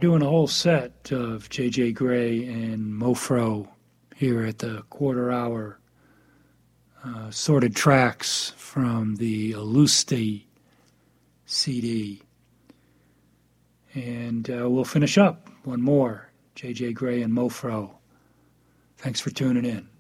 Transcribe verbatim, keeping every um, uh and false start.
doing a whole set of J J Grey and Mofro here at the quarter hour. Uh, sorted tracks from the Alusti C D. And uh, we'll finish up one more, J J Grey and Mofro. Thanks for tuning in.